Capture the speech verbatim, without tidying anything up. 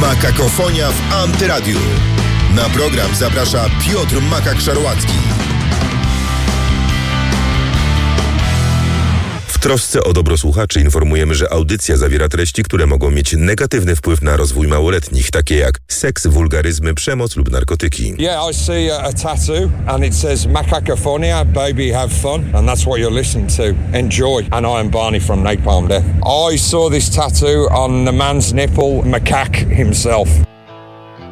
Makakofonia w Antyradiu. Na program zaprasza Piotr Makak-Szarłacki. W trosce o dobro słuchaczy informujemy, że audycja zawiera treści, które mogą mieć negatywny wpływ na rozwój małoletnich, takie jak seks, wulgaryzmy, przemoc lub narkotyki. Yeah, I see a, a tattoo and it says Makakofonia, baby have fun, and that's what you're listening to. Enjoy. And I am Barney from Napalm Death. I saw this tattoo on the man's nipple, Macaque himself.